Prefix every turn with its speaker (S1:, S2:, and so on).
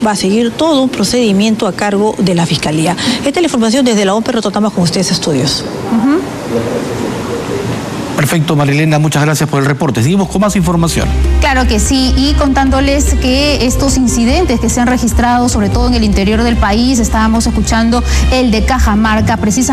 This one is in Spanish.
S1: Va a seguir todo un procedimiento a cargo de la Fiscalía. Esta es la información desde la OPE, retornamos con ustedes a estudios.
S2: Perfecto, Marilena, muchas gracias por el reporte. Seguimos con más información.
S3: Claro que sí, y contándoles que estos incidentes que se han registrado, sobre todo en el interior del país, estábamos escuchando el de Cajamarca, precisamente